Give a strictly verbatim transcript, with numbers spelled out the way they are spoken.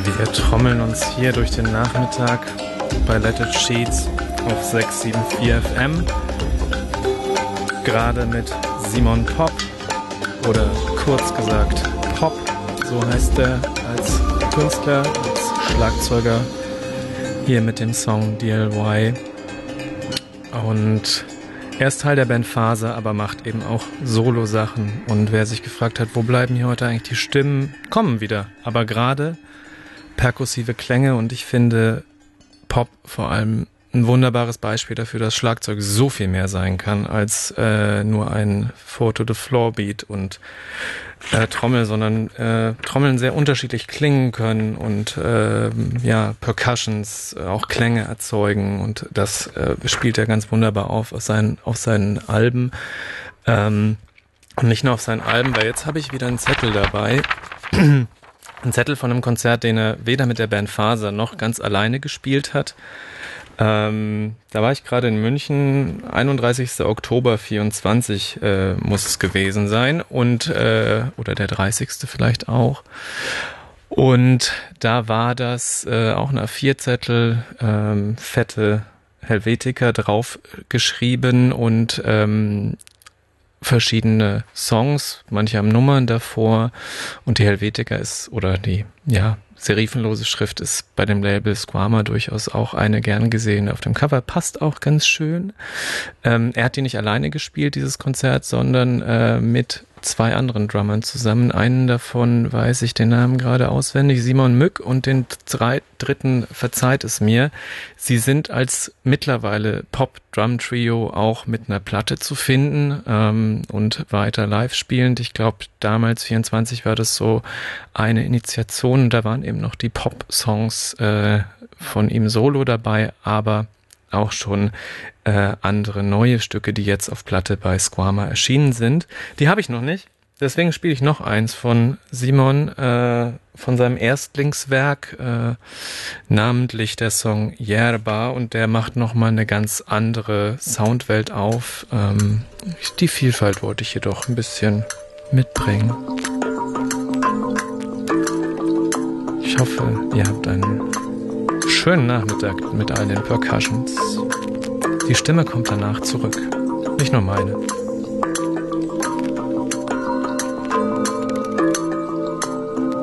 Wir trommeln uns hier durch den Nachmittag bei Let It Sheets auf sechs sieben vier F M. Gerade mit Simon Pop oder kurz gesagt Pop, so heißt er als Künstler, als Schlagzeuger, hier mit dem Song D L Y. Und er ist Teil der Band Faser, aber macht eben auch Solo-Sachen. Und wer sich gefragt hat, wo bleiben hier heute eigentlich die Stimmen, kommen wieder. Aber gerade perkussive Klänge, und ich finde Pop vor allem ein wunderbares Beispiel dafür, dass Schlagzeug so viel mehr sein kann als äh, nur ein Four-to-the-Floor-Beat und äh, Trommel, sondern äh, Trommeln sehr unterschiedlich klingen können und äh, ja, Percussions auch Klänge erzeugen, und das äh, spielt er ganz wunderbar auf auf seinen, auf seinen Alben. Ähm, und nicht nur auf seinen Alben, weil jetzt habe ich wieder einen Zettel dabei. Ein Zettel von einem Konzert, den er weder mit der Band Faser noch ganz alleine gespielt hat. Ähm, da war ich gerade in München, einunddreißigster Oktober vierundzwanzig äh, muss es gewesen sein, und äh, oder der dreißigste vielleicht auch. Und da war das äh, auch ein A vier Zettel, ähm, fette Helvetica drauf geschrieben und ähm, verschiedene Songs, manche haben Nummern davor, und die Helvetica ist, oder die, ja, serifenlose Schrift ist bei dem Label Squama durchaus auch eine gern gesehene. Auf dem Cover passt auch ganz schön. Ähm, er hat die nicht alleine gespielt, dieses Konzert, sondern äh, mit zwei anderen Drummern zusammen. Einen davon weiß ich den Namen gerade auswendig, Simon Mück, und den drei, dritten verzeiht es mir. Sie sind als mittlerweile Pop-Drum-Trio auch mit einer Platte zu finden ähm, und weiter live spielend. Ich glaube, damals vierundzwanzig war das so eine Initiation. Da waren eben noch die Pop-Songs äh, von ihm solo dabei, aber auch schon äh, andere neue Stücke, die jetzt auf Platte bei Squama erschienen sind. Die habe ich noch nicht, deswegen spiele ich noch eins von Simon, äh, von seinem Erstlingswerk, äh, namentlich der Song Yerba, und der macht nochmal eine ganz andere Soundwelt auf. Ähm, die Vielfalt wollte ich jedoch ein bisschen mitbringen. Ich hoffe, ihr habt einen schönen Nachmittag mit all den Percussions. Die Stimme kommt danach zurück. Nicht nur meine.